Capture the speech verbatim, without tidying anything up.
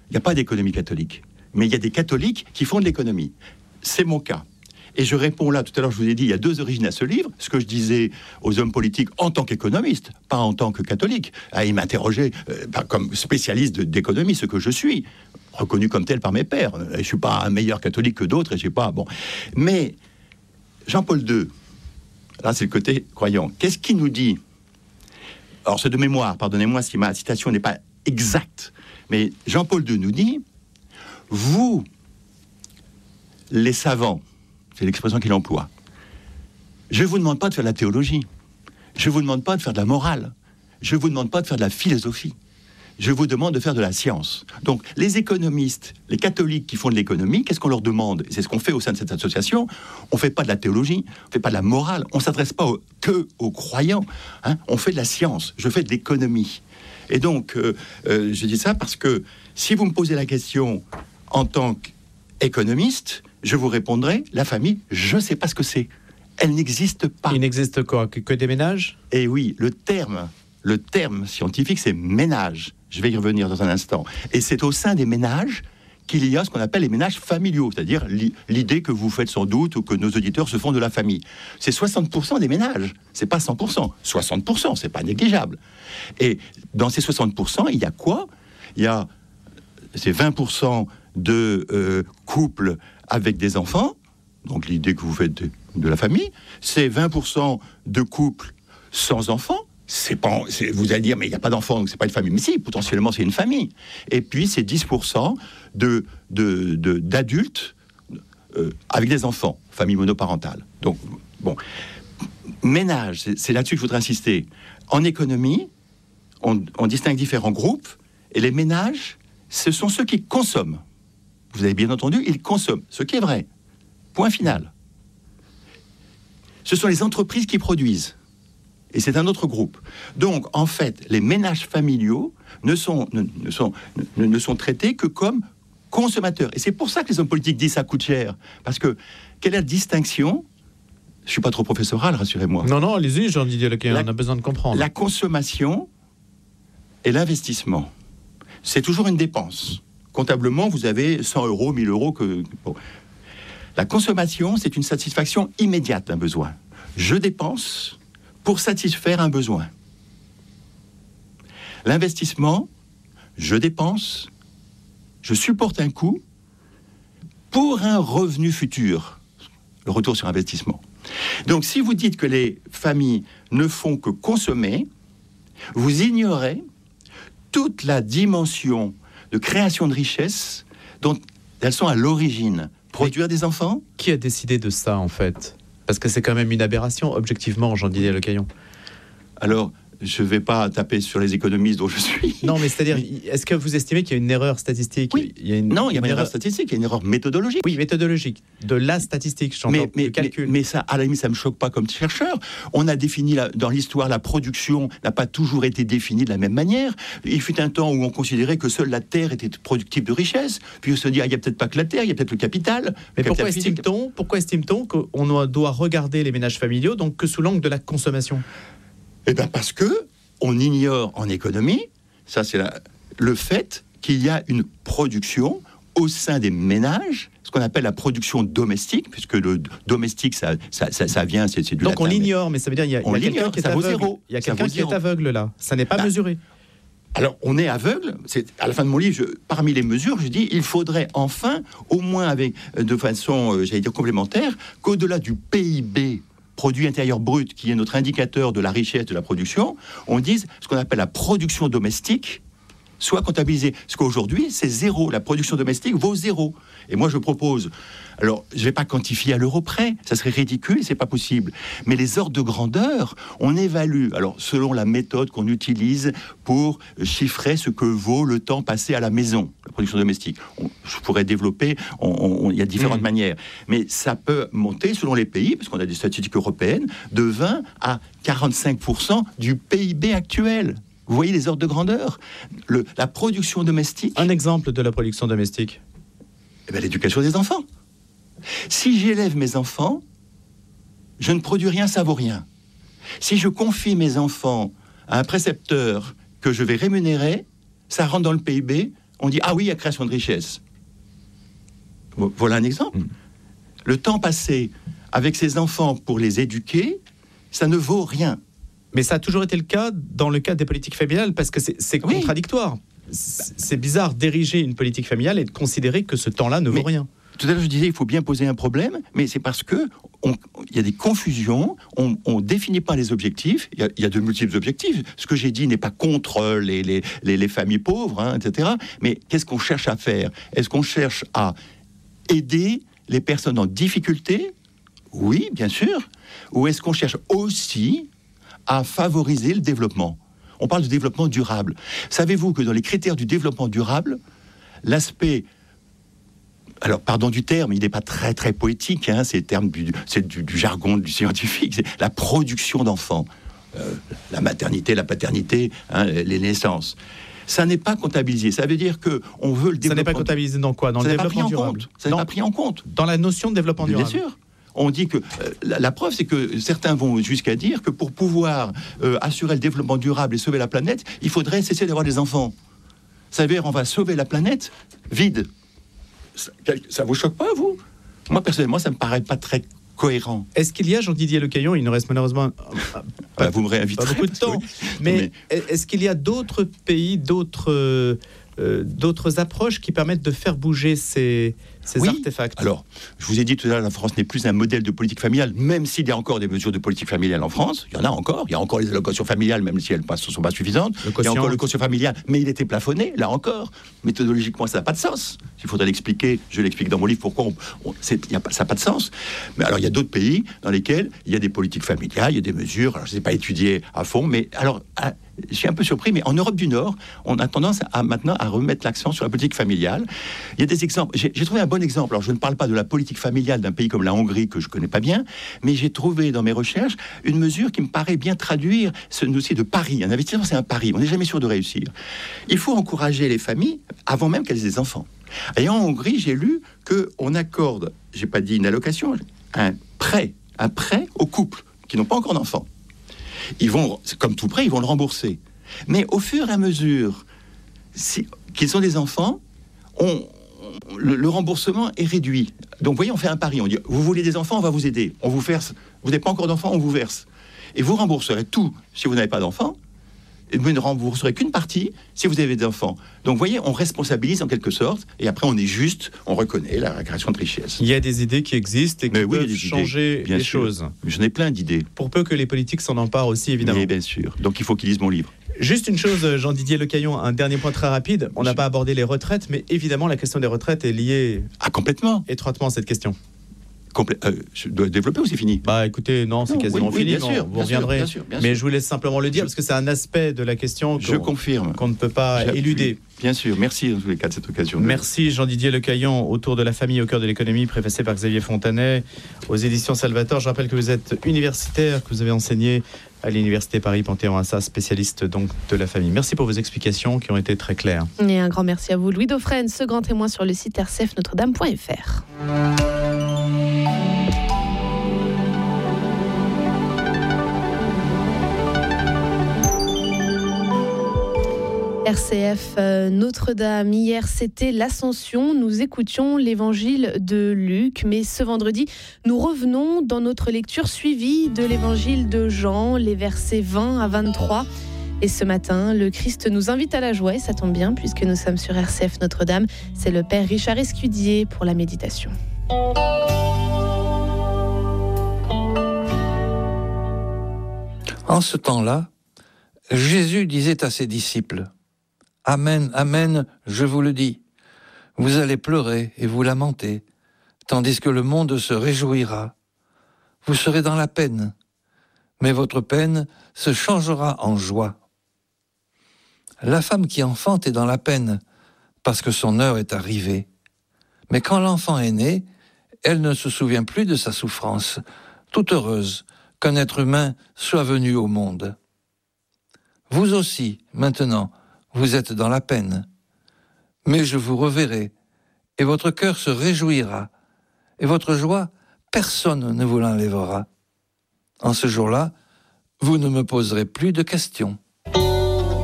Il n'y a pas d'économie catholique. Mais il y a des catholiques qui font de l'économie. C'est mon cas. Et je réponds là, tout à l'heure je vous ai dit, il y a deux origines à ce livre, ce que je disais aux hommes politiques en tant qu'économiste, pas en tant que catholique. Ah, ils m'interrogeaient euh, comme spécialiste de, d'économie, ce que je suis, reconnu comme tel par mes pairs. Je ne suis pas un meilleur catholique que d'autres, et j'ai pas... Bon. Mais Jean-Paul deux, là c'est le côté croyant, qu'est-ce qu'il nous dit ? Alors c'est de mémoire, pardonnez-moi si ma citation n'est pas exacte, mais Jean-Paul deux nous dit, vous, les savants, c'est l'expression qu'il emploie. Je ne vous demande pas de faire de la théologie. Je ne vous demande pas de faire de la morale. Je ne vous demande pas de faire de la philosophie. Je vous demande de faire de la science. Donc, les économistes, les catholiques qui font de l'économie, qu'est-ce qu'on leur demande ? C'est ce qu'on fait au sein de cette association. On ne fait pas de la théologie, on ne fait pas de la morale, on ne s'adresse pas au, que aux croyants. Hein, on fait de la science, je fais de l'économie. Et donc, euh, euh, je dis ça parce que si vous me posez la question en tant qu'économiste, je vous répondrai, la famille, je ne sais pas ce que c'est. Elle n'existe pas. Il n'existe quoi ? Que, que des ménages ? Et oui, le terme, le terme scientifique, c'est ménage. Je vais y revenir dans un instant. Et c'est au sein des ménages qu'il y a ce qu'on appelle les ménages familiaux, c'est-à-dire l'idée que vous faites sans doute ou que nos auditeurs se font de la famille. C'est soixante pour cent des ménages, c'est pas cent pour cent. soixante pour cent, c'est pas négligeable. Et dans ces soixante pour cent, il y a quoi ? Il y a ces vingt pour cent de euh, couples avec des enfants, donc l'idée que vous faites de, de la famille, c'est vingt pour cent de couples sans enfants, c'est pas, c'est, vous allez dire, mais il n'y a pas d'enfants, donc c'est pas une famille. Mais si, potentiellement, c'est une famille. Et puis, c'est dix pour cent de, de, de, d'adultes euh, avec des enfants, famille monoparentale. Donc, bon, ménage, c'est, c'est là-dessus que je voudrais insister. En économie, on, on distingue différents groupes, et les ménages, ce sont ceux qui consomment. Vous avez bien entendu, ils consomment, ce qui est vrai. Point final. Ce sont les entreprises qui produisent. Et c'est un autre groupe. Donc, en fait, les ménages familiaux ne sont, ne, ne sont, ne, ne sont traités que comme consommateurs. Et c'est pour ça que les hommes politiques disent ça coûte cher. Parce que, quelle est la distinction ? Je ne suis pas trop professoral, rassurez-moi. Non, non, allez-y, Jean-Didier Lequin, on a besoin de comprendre. La consommation et l'investissement, c'est toujours une dépense. Comptablement, vous avez cent euros, mille euros. Que, bon. La consommation, c'est une satisfaction immédiate d'un besoin. Je dépense pour satisfaire un besoin. L'investissement, je dépense, je supporte un coût pour un revenu futur. Le retour sur investissement. Donc, si vous dites que les familles ne font que consommer, vous ignorez toute la dimension de création de richesse dont elles sont à l'origine. Produire des enfants ? Qui a décidé de ça, en fait ? Parce que c'est quand même une aberration, objectivement, Jean-Didier Lecaillon. Alors, je ne vais pas taper sur les économistes dont je suis. Non, mais c'est-à-dire, mais... est-ce que vous estimez qu'il y a une erreur statistique ? Oui. Il y a une, non, il n'y a pas une erreur erreur statistique, il y a une erreur méthodologique. Oui, méthodologique. De la statistique, j'entends, mais, mais, du calcul. Mais, mais ça, à la limite, ça ne me choque pas comme chercheur. On a défini, la, dans l'histoire, la production n'a pas toujours été définie de la même manière. Il fut un temps où on considérait que seule la terre était productive de richesse. Puis on se dit, ah, il n'y a peut-être pas que la terre, il y a peut-être le capital. Mais le pourquoi, capital estime-t-on, pourquoi estime-t-on qu'on doit regarder les ménages familiaux donc que sous l'angle de la consommation ? Eh bien, parce que on ignore en économie, ça c'est la, le fait qu'il y a une production au sein des ménages, ce qu'on appelle la production domestique, puisque le domestique, ça, ça, ça, ça vient, c'est, c'est du Donc latin, on l'ignore, mais ça veut dire qu'il y a, y a quelqu'un qui est aveugle. Zéro. Il y a quelqu'un qui est aveugle là. Ça n'est pas bah, mesuré. Alors, on est aveugle. C'est, à la fin de mon livre, je, parmi les mesures, je dis il faudrait enfin, au moins avec, de façon, euh, j'allais dire complémentaire, qu'au-delà du P I B, produit intérieur brut, qui est notre indicateur de la richesse de la production, on dise ce qu'on appelle la production domestique soit comptabilisée. Parce qu'aujourd'hui, c'est zéro. La production domestique vaut zéro. Et moi, je propose... Alors, je ne vais pas quantifier à l'euro près, ça serait ridicule, c'est pas possible. Mais les ordres de grandeur, on évalue, alors selon la méthode qu'on utilise pour chiffrer ce que vaut le temps passé à la maison, la production domestique. On, je pourrais développer, il y a différentes mmh. manières. Mais ça peut monter selon les pays, parce qu'on a des statistiques européennes, de vingt à quarante-cinq pour cent du P I B actuel. Vous voyez les ordres de grandeur ? Le, La production domestique... Un exemple de la production domestique ? Eh bien, l'éducation des enfants. Si j'élève mes enfants, je ne produis rien, ça vaut rien. Si je confie mes enfants à un précepteur que je vais rémunérer, ça rentre dans le P I B on dit ah oui, il y a création de richesse. Voilà un exemple. Mmh. Le temps passé avec ses enfants pour les éduquer, ça ne vaut rien. Mais ça a toujours été le cas dans le cadre des politiques familiales, parce que c'est, c'est oui. contradictoire. C'est, c'est bizarre d'ériger une politique familiale et de considérer que ce temps-là ne vaut mais, rien. Tout à l'heure, je disais il faut bien poser un problème, mais c'est parce que il y a des confusions, on ne définit pas les objectifs, il y, y a de multiples objectifs. Ce que j'ai dit n'est pas contre les, les, les, les familles pauvres, hein, et cetera. Mais qu'est-ce qu'on cherche à faire ? Est-ce qu'on cherche à aider les personnes en difficulté ? Oui, bien sûr. Ou est-ce qu'on cherche aussi à favoriser le développement ? On parle de développement durable. Savez-vous que dans les critères du développement durable, l'aspect... Alors, pardon du terme, il n'est pas très, très poétique, hein, c'est, le terme du, c'est du, du jargon du scientifique, c'est la production d'enfants, euh, la maternité, la paternité, hein, les naissances. Ça n'est pas comptabilisé. Ça veut dire qu'on veut le développement... Ça n'est pas comptabilisé dans quoi ? Dans ça le développement durable ? Ça n'est pas pris en compte. Dans la notion de développement durable. Bien sûr. On dit que euh, la, la preuve, c'est que certains vont jusqu'à dire que pour pouvoir euh, assurer le développement durable et sauver la planète, il faudrait cesser d'avoir des enfants. Ça veut dire on va sauver la planète vide. Ça, ça vous choque pas, vous ? Moi, personnellement, ça me paraît pas très cohérent. Est-ce qu'il y a, Jean-Didier Le Caillon, il nous reste malheureusement pas, bah, vous me réinviterez, pas beaucoup de temps, oui. mais, mais est-ce qu'il y a d'autres pays, d'autres, euh, euh, d'autres approches qui permettent de faire bouger ces, ces oui. artefacts ? Alors, je vous ai dit tout à l'heure, la France n'est plus un modèle de politique familiale, même s'il y a encore des mesures de politique familiale en France. Il y en a encore. Il y a encore les allocations familiales, même si elles ne sont pas suffisantes. Il y a encore le quotient familial, mais il était plafonné, là encore. Méthodologiquement, ça n'a pas de sens. Il faudrait l'expliquer. Je l'explique dans mon livre pourquoi on, on, c'est, y a pas, ça n'a pas de sens. Mais alors, il y a d'autres pays dans lesquels il y a des politiques familiales, il y a des mesures. Alors, je ne sais pas étudier à fond, mais alors... À, je suis un peu surpris, mais en Europe du Nord, on a tendance à maintenant à remettre l'accent sur la politique familiale. Il y a des exemples. J'ai, j'ai trouvé un bon exemple. Alors, je ne parle pas de la politique familiale d'un pays comme la Hongrie, que je ne connais pas bien, mais j'ai trouvé dans mes recherches une mesure qui me paraît bien traduire ce dossier de pari. Un investissement, c'est un pari. On n'est jamais sûr de réussir. Il faut encourager les familles avant même qu'elles aient des enfants. Et en Hongrie, j'ai lu qu'on accorde, je n'ai pas dit une allocation, un prêt, un prêt aux couples qui n'ont pas encore d'enfants. Ils vont, comme tout prêt, ils vont le rembourser. Mais au fur et à mesure si, qu'ils ont des enfants, on, on, le, le remboursement est réduit. Donc, vous voyez, on fait un pari. On dit, vous voulez des enfants, on va vous aider. On vous verse. Vous n'avez pas encore d'enfants, on vous verse. Et vous rembourserez tout si vous n'avez pas d'enfants. Et vous ne rembourserez qu'une partie si vous avez des enfants. Donc, vous voyez, on responsabilise en quelque sorte. Et après, on est juste, on reconnaît la création de richesse. Il y a des idées qui existent et qui Mais peuvent oui, changer idées, les sûr. choses. J'en ai plein d'idées. Pour peu que les politiques s'en emparent aussi, évidemment. Mais bien sûr. Donc, il faut qu'ils lisent mon livre. Juste une chose, Jean-Didier Le Caillon, un dernier point très rapide. On n'a pas abordé les retraites, mais évidemment, la question des retraites est liée ah, complètement. étroitement à cette question. Complé- euh, je dois développer ou c'est fini ? Bah écoutez, non, c'est non, quasiment oui, fini. Oui, bien sûr, vous bien reviendrez. Sûr, bien sûr, bien mais sûr. je vous laisse simplement le dire parce que c'est un aspect de la question qu'on, je confirme. qu'on ne peut pas J'appuie. éluder. Bien sûr, merci dans tous les cas de cette occasion. Merci Jean-Didier Le Caillon, autour de la famille au cœur de l'économie, préfacé par Xavier Fontanet, aux éditions Salvator. Je rappelle que vous êtes universitaire, que vous avez enseigné à l'université Paris-Panthéon-Assas, spécialiste donc de la famille. Merci pour vos explications qui ont été très claires. Et un grand merci à vous, Louis Dauphren, ce grand témoin sur le site r c f notre dame point f r. R C F euh, Notre-Dame. Hier, c'était l'Ascension. Nous écoutions l'évangile de Luc. Mais ce vendredi, nous revenons dans notre lecture suivie de l'évangile de Jean, les versets vingt à vingt-trois. Et ce matin, le Christ nous invite à la joie. Et ça tombe bien, puisque nous sommes sur R C F Notre-Dame. C'est le Père Richard Escudier pour la méditation. En ce temps-là, Jésus disait à ses disciples: Amen, amen, je vous le dis, vous allez pleurer et vous lamenter, tandis que le monde se réjouira. Vous serez dans la peine, mais votre peine se changera en joie. La femme qui enfante est dans la peine, parce que son heure est arrivée. Mais quand l'enfant est né, elle ne se souvient plus de sa souffrance, toute heureuse qu'un être humain soit venu au monde. Vous aussi, maintenant, vous êtes dans la peine, mais je vous reverrai, et votre cœur se réjouira, et votre joie, personne ne vous l'enlèvera. En ce jour-là, vous ne me poserez plus de questions.